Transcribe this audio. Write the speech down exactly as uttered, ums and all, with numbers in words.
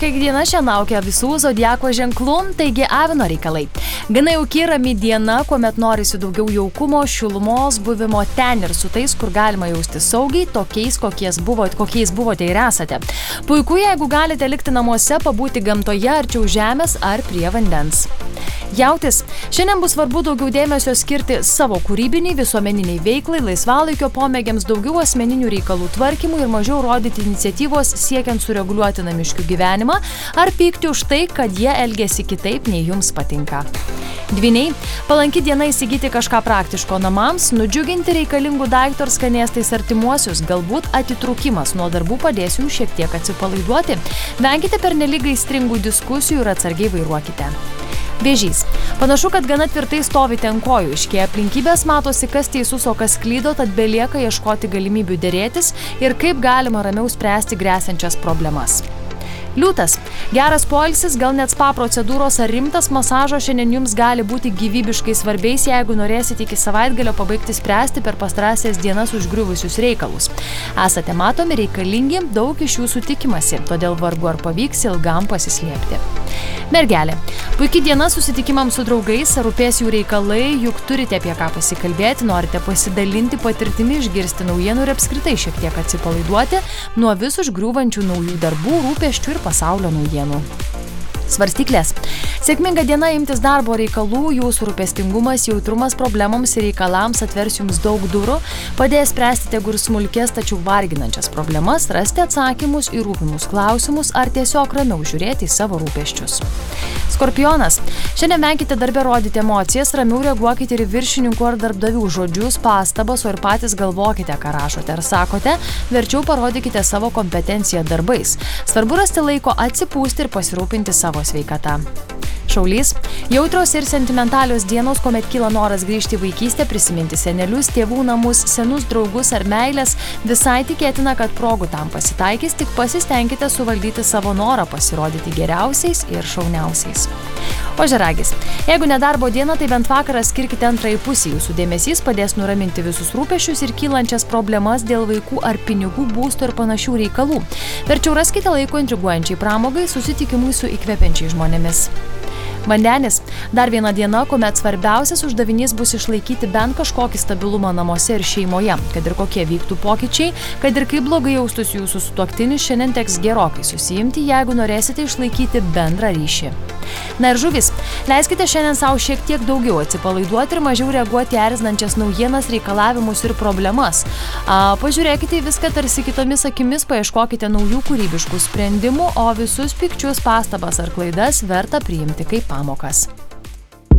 Kiekviena šiandien laukia visų zodiako ženklų, taigi avino reikalai. Gana jauki rami diena, kuomet norisi daugiau jaukumo, šilumos, buvimo ten ir su tais, kur galima jausti saugiai, tokiais, kokiais buvote, kokiais buvote ir esate. Puiku, jeigu galite likti namuose, pabūti gamtoje, arčiau žemės ar prie vandens. Jautis. Šiandien bus svarbu daugiau dėmesio skirti savo kūrybiniai, visuomeniniai veiklai, laisvalaikio pomėgiams, daugiau asmeninių reikalų tvarkymų ir mažiau rodyti iniciatyvos siekiant sureguliuoti namiškių gyvenimą ar pykti už tai, kad jie elgiasi kitaip, nei jums patinka. Dvyniai. Palanki diena įsigyti kažką praktiško namams, nudžiuginti reikalingų daiktų ar skanėstais artimuosius, galbūt atitrūkimas nuo darbų padės jums šiek tiek atsipalaiduoti. Venkite pernelyg aistringų diskusijų ir atsargiai vairuokite. Vėžys. Panašu, kad gana tvirtai stovite ant kojų, iškėję aplinkybės, matosi, kas teisus, o kas klydo, tad belieka ieškoti galimybių dėrėtis ir kaip galima ramiau spręsti gresiančias problemas. Liūtas. Geras poilsis, gal net spa procedūros ar rimtas masažas šiandien jums gali būti gyvybiškai svarbiais, jeigu norėsite iki savaitgalio pabaigti spręsti per pastarąsias dienas užgriuvusius reikalus. Esate matomi, reikalingi, daug iš jūsų tikimasi, todėl vargu ar pavyks ilgam pasislėpti. Mergelė. Puikia diena susitikimams su draugais, rūpės jų reikalai, juk turite apie ką pasikalbėti, norite pasidalinti patirtimi, išgirsti naujienų ir apskritai šiek tiek atsipalaiduoti nuo vis užgriūvančių naujų darbų, rūpesčių ir pasaulio naujienų. Svarstyklės. Sėkminga diena imtis darbo reikalų, jūsų rūpestingumas, jautrumas problemoms ir reikalams atvers jums daug durų, padės spręsti tegu ir smulkės, tačiau varginančias problemas, rasti atsakymus į rūpimus klausimus ar tiesiog ramiau žiūrėti į savo rūpesčius. Skorpionas. Šiandien venkite darbe rodyti emocijas, ramiau reaguokite ir viršininkų ar darbdavių žodžius, pastabas, o ir patys galvokite, ką rašote ar sakote, verčiau parodykite savo kompetenciją darbais. Svarbu rasti laiko atsipūsti ir pasirūpinti savo sveikata. Šaulys. Jautrios ir sentimentalios dienos, kuomet kyla noras grįžti į vaikystę, prisiminti senelius, tėvų namus, senus draugus ar meilės, visai tikėtina, kad progų tam pasitaikys, tik pasistengkite suvaldyti savo norą pasirodyti geriausiais ir šauniausiais. Ožiaragis. Jeigu nedarbo diena, tai bent vakarą skirkite antrai pusį, jūsų dėmesys padės nuraminti visus rūpesčius ir kylančias problemas dėl vaikų ar pinigų, būsto ir panašių reikalų. Verčiau raskite laiko intriguojančiai pramogai, susitikimui su įkvepiančiais žmonėmis. Vandenis. Dar viena diena, kuomet svarbiausias uždavinys bus išlaikyti bent kažkokį stabilumą namuose ir šeimoje. Kad ir kokie vyktų pokyčiai, kad ir kaip blogai jaustųsi jūsų sutuoktinis, šiandien teks gerokai susiimti, jeigu norėsite išlaikyti bendrą ryšį. Na ir žuvis. Leiskite šiandien savo šiek tiek daugiau atsipalaiduoti ir mažiau reaguoti erzinančias naujienas, reikalavimus ir problemas. A, pažiūrėkite į viską tarsi kitomis akimis, paieškokite naujų kūrybiškų sprendimų, o visus pikčius, pastabas ar klaidas verta priimti kaip pamokas.